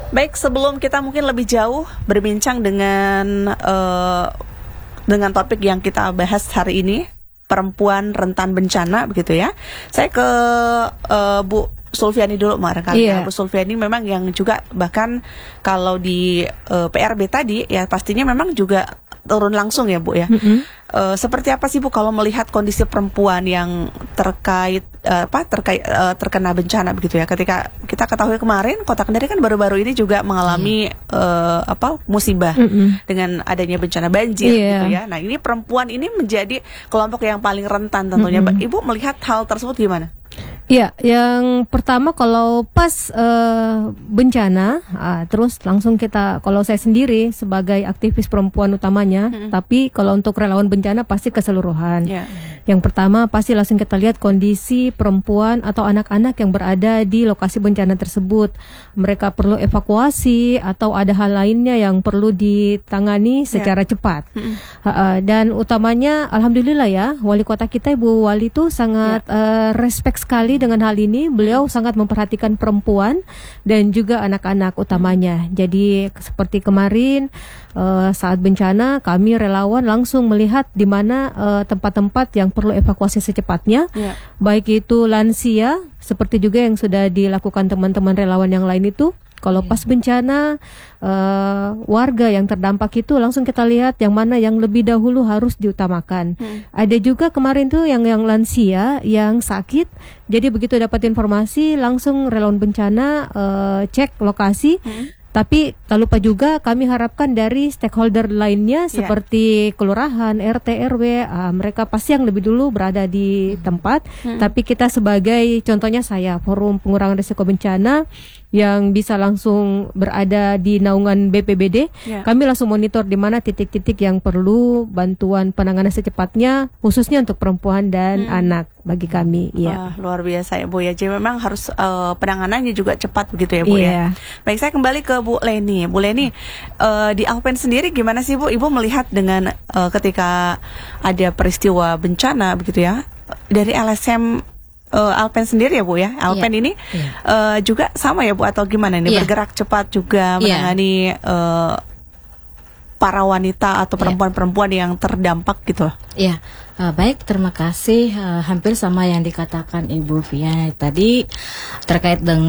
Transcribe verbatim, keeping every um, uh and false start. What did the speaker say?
Baik, sebelum kita mungkin lebih jauh berbincang dengan uh, dengan topik yang kita bahas hari ini, perempuan rentan bencana, begitu ya. Saya ke uh, Bu Sulfiani dulu, barangkali. Iya. Bu Sulfiani memang yang juga bahkan kalau di uh, P R B tadi ya pastinya memang juga turun langsung ya Bu ya. Mm-hmm. Uh, seperti apa sih Bu kalau melihat kondisi perempuan yang terkait uh, apa terkait uh, terkena bencana begitu ya? Ketika kita ketahui kemarin Kota Kendari kan baru-baru ini juga mengalami mm. uh, apa musibah mm-hmm. dengan adanya bencana banjir yeah. gitu ya. Nah, ini perempuan ini menjadi kelompok yang paling rentan tentunya. Mm-hmm. Ibu melihat hal tersebut gimana? Ya, yang pertama kalau pas uh, bencana, uh, terus langsung kita, kalau saya sendiri sebagai aktivis perempuan utamanya, hmm. tapi kalau untuk relawan bencana pasti keseluruhan. Yeah. Yang pertama pasti langsung kita lihat kondisi perempuan atau anak-anak yang berada di lokasi bencana tersebut. Mereka perlu evakuasi atau ada hal lainnya yang perlu ditangani secara yeah. cepat. Hmm. Uh, uh, dan utamanya, alhamdulillah ya, wali kota kita Ibu Wali itu sangat yeah. uh, respect sekali dengan hal ini. Beliau sangat memperhatikan perempuan dan juga anak-anak utamanya. Jadi seperti kemarin uh, saat bencana kami relawan langsung melihat di mana uh, tempat-tempat yang perlu evakuasi secepatnya, yeah. baik itu lansia seperti juga yang sudah dilakukan teman-teman relawan yang lain itu. Kalau pas bencana, uh, warga yang terdampak itu langsung kita lihat yang mana yang lebih dahulu harus diutamakan. Hmm. Ada juga kemarin tuh yang yang lansia, yang sakit. Jadi begitu dapat informasi, langsung relawan bencana uh, cek lokasi. Hmm. Tapi tak lupa juga kami harapkan dari stakeholder lainnya seperti yeah. kelurahan, R T, R W, uh, mereka pasti yang lebih dulu berada di tempat. Hmm. Tapi kita sebagai, contohnya saya, Forum Pengurangan Risiko Bencana, yang bisa langsung berada di naungan B P B D, yeah. kami langsung monitor di mana titik-titik yang perlu bantuan penanganan secepatnya, khususnya untuk perempuan dan hmm. anak bagi kami. Ya. Ah, luar biasa ya Bu ya. Jadi memang harus uh, penanganannya juga cepat begitu ya Bu yeah. ya. Baik, saya kembali ke Bu Leni. Bu Leni, uh, di Alpen sendiri gimana sih Bu? Ibu melihat dengan uh, ketika ada peristiwa bencana begitu ya, dari L S M Uh, Alpen sendiri ya Bu ya, Alpen yeah. ini yeah. Uh, juga sama ya Bu atau gimana ini yeah. bergerak cepat juga menangani yeah. uh, para wanita atau perempuan-perempuan yang terdampak gitu. Iya, yeah. uh, baik, terima kasih. Uh, hampir sama yang dikatakan Ibu Fia tadi terkait dengan